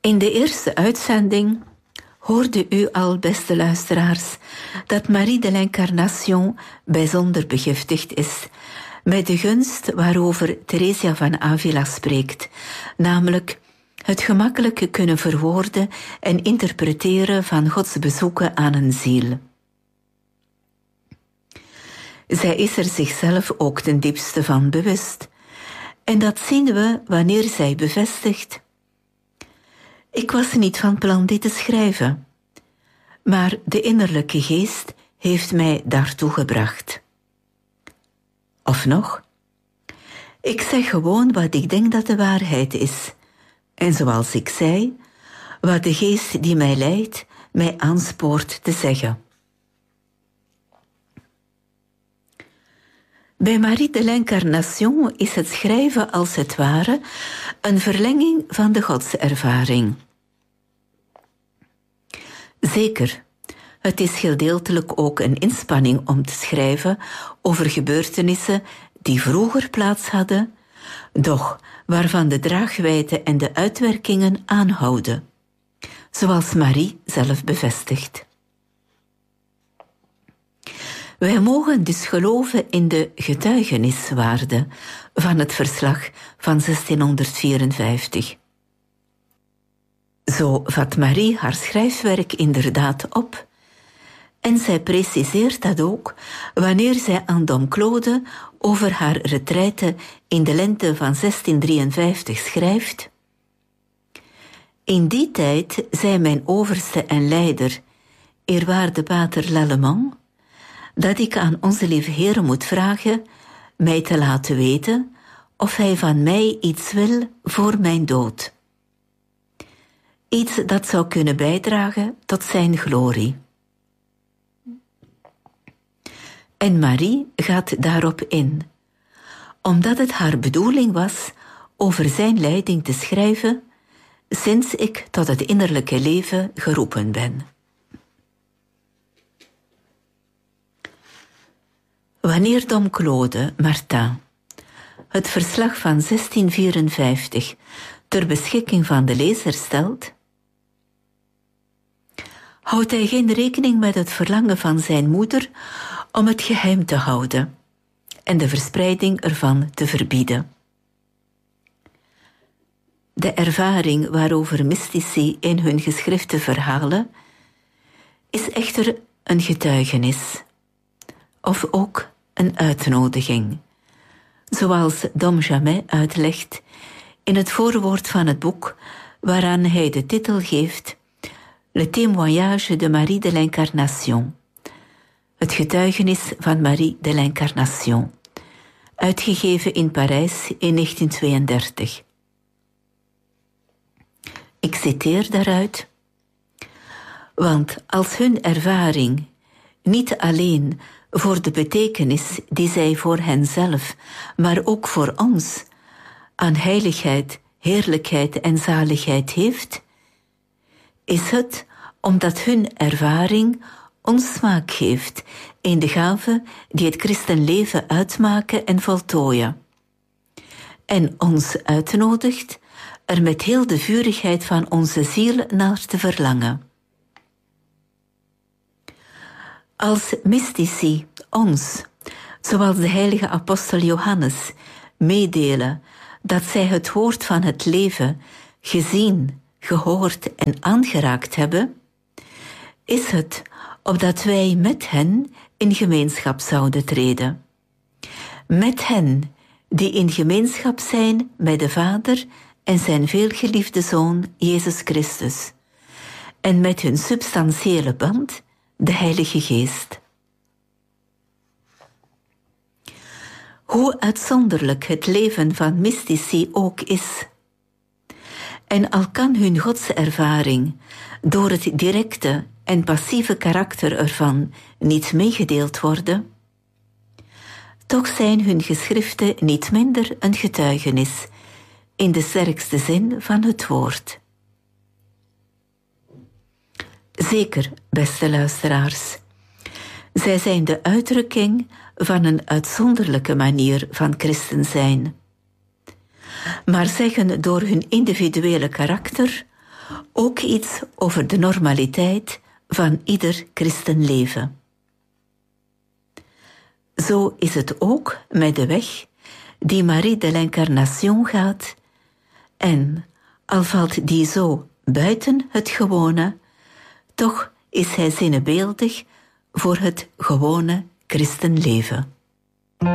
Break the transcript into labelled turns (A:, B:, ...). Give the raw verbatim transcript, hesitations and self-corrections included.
A: In de eerste uitzending hoorde u al, beste luisteraars, dat Marie de l'Incarnation bijzonder begiftigd is met de gunst waarover Theresia van Avila spreekt, namelijk het gemakkelijke kunnen verwoorden en interpreteren van Gods bezoeken aan een ziel. Zij is er zichzelf ook ten diepste van bewust. En dat zien we wanneer zij bevestigt: ik was niet van plan dit te schrijven, maar de innerlijke geest heeft mij daartoe gebracht. Of nog, ik zeg gewoon wat ik denk dat de waarheid is. En zoals ik zei, wat de geest die mij leidt, mij aanspoort te zeggen. Bij Marie de l'Incarnation is het schrijven als het ware een verlenging van de godservaring. Zeker, het is gedeeltelijk ook een inspanning om te schrijven over gebeurtenissen die vroeger plaats hadden, doch waarvan de draagwijdte en de uitwerkingen aanhouden, zoals Marie zelf bevestigt. Wij mogen dus geloven in de getuigeniswaarde van het verslag van zestienhonderdvierenvijftig. Zo vat Marie haar schrijfwerk inderdaad op, en zij preciseert dat ook wanneer zij aan Dom Claude over haar retraite in de lente van zestienhonderddrieënvijftig schrijft: in die tijd zei mijn overste en leider, eerwaarde pater Lallemand, dat ik aan onze lieve Heer moet vragen mij te laten weten of hij van mij iets wil voor mijn dood. Iets dat zou kunnen bijdragen tot zijn glorie. En Marie gaat daarop in, omdat het haar bedoeling was over zijn leiding te schrijven, sinds ik tot het innerlijke leven geroepen ben. Wanneer Dom Claude Martin het verslag van zestienhonderdvierenvijftig ter beschikking van de lezer stelt, houdt hij geen rekening met het verlangen van zijn moeder om het geheim te houden en de verspreiding ervan te verbieden. De ervaring waarover mystici in hun geschriften verhalen is echter een getuigenis, of ook een uitnodiging, zoals Dom Jamais uitlegt in het voorwoord van het boek waaraan hij de titel geeft Le témoignage de Marie de l'Incarnation, het getuigenis van Marie de l'Incarnation, uitgegeven in Parijs in negentienhonderdtweeëndertig. Ik citeer daaruit: want als hun ervaring niet alleen voor de betekenis die zij voor henzelf, maar ook voor ons, aan heiligheid, heerlijkheid en zaligheid heeft, is het omdat hun ervaring ons smaak geeft in de gaven die het christenleven uitmaken en voltooien, en ons uitnodigt er met heel de vurigheid van onze ziel naar te verlangen. Als mystici ons, zoals de heilige apostel Johannes, meedelen dat zij het woord van het leven gezien, gehoord en aangeraakt hebben, is het opdat wij met hen in gemeenschap zouden treden. Met hen die in gemeenschap zijn met de Vader en zijn veelgeliefde Zoon Jezus Christus, en met hun substantiële band, de Heilige Geest. Hoe uitzonderlijk het leven van mystici ook is, en al kan hun godservaring door het directe en passieve karakter ervan niet meegedeeld worden, toch zijn hun geschriften niet minder een getuigenis in de sterkste zin van het woord. Zeker, beste luisteraars, zij zijn de uitdrukking van een uitzonderlijke manier van christen zijn, maar zeggen door hun individuele karakter ook iets over de normaliteit van ieder christenleven. Zo is het ook met de weg die Marie de l'Incarnation gaat, en al valt die zo buiten het gewone, toch is hij zinnebeeldig voor het gewone christenleven.